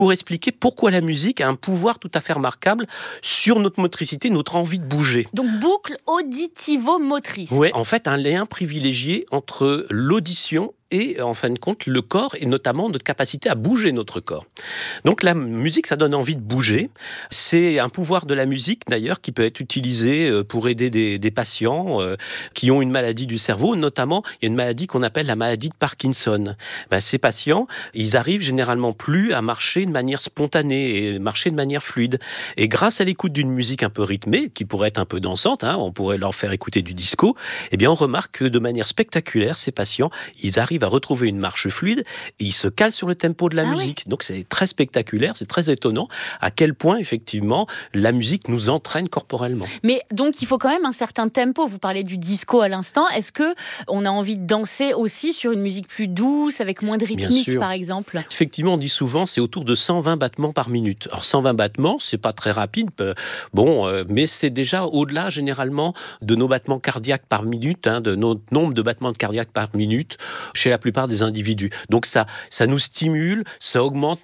pour expliquer pourquoi la musique a un pouvoir tout à fait remarquable sur notre motricité, notre envie de bouger. Donc boucle auditivo-motrice. Oui, en fait, un lien privilégié entre l'audition et, en fin de compte, le corps, et notamment notre capacité à bouger notre corps. Donc la musique, ça donne envie de bouger. C'est un pouvoir de la musique, d'ailleurs, qui peut être utilisé pour aider des patients qui ont une maladie du cerveau. Notamment, il y a une maladie qu'on appelle la maladie de Parkinson. Ces patients, ils arrivent généralement plus à marcher de manière spontanée et marcher de manière fluide. Et grâce à l'écoute d'une musique un peu rythmée, qui pourrait être un peu dansante, on pourrait leur faire écouter du disco, eh bien on remarque que de manière spectaculaire, ces patients, ils arrivent à retrouver une marche fluide et ils se calent sur le tempo de la musique. Donc c'est très spectaculaire, c'est très étonnant à quel point effectivement la musique nous entraîne corporellement. Mais donc il faut quand même un certain tempo. Vous parlez du disco à l'instant. Est-ce que on a envie de danser aussi sur une musique plus douce, avec moins de rythmique par exemple ? Effectivement, on dit souvent c'est autour de 120 battements par minute. Alors 120 battements, c'est pas très rapide, mais c'est déjà au-delà généralement de nos battements cardiaques par minute, de notre nombre de battements cardiaques par minute chez la plupart des individus. Donc ça nous stimule, ça augmente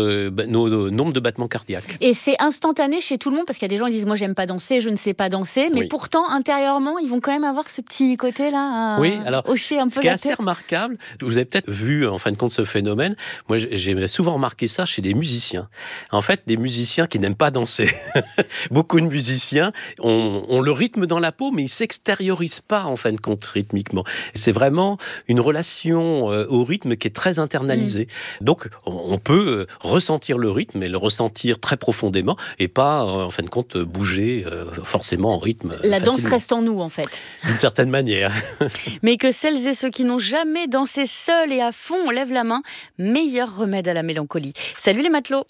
nos nombres de battements cardiaques. Et c'est instantané chez tout le monde, parce qu'il y a des gens qui disent moi j'aime pas danser, je ne sais pas danser, mais pourtant intérieurement ils vont quand même avoir ce petit côté là, hocher un peu la tête. Ce qui est assez remarquable, vous avez peut-être vu en fin de compte ce phénomène, moi j'ai souvent remarqué ça chez des musiciens. En fait, des musiciens qui n'aiment pas danser. Beaucoup de musiciens ont le rythme dans la peau, mais ils s'extériorisent pas en fin de compte rythmiquement. C'est vraiment une relation au rythme qui est très internalisée. Donc on peut ressentir le rythme et le ressentir très profondément et pas en fin de compte bouger forcément en rythme. La danse reste en nous en fait. D'une certaine manière. Mais que celles et ceux qui n'ont jamais dansé seuls et à fond, on lève la main. Meilleur remède à la mélancolie. Salut les matelots.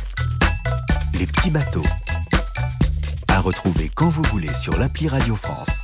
Les petits bateaux. À retrouver quand vous voulez sur l'appli Radio France.